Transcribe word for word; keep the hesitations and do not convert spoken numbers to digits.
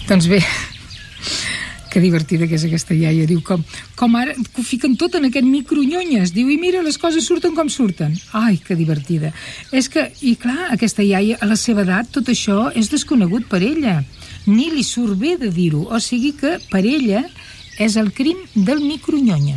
Doncs bé, que divertida que és aquesta iaia. Diu, com, com ara ho fiquen tot en aquest micronyonyes. Diu, i mira, les coses surten com surten. Ai, que divertida. És que, i clar, aquesta iaia, a la seva edat, tot això és desconegut per ella. Ni li surt bé de dir-ho. O sigui que, per ella, és el crim del micronyonya.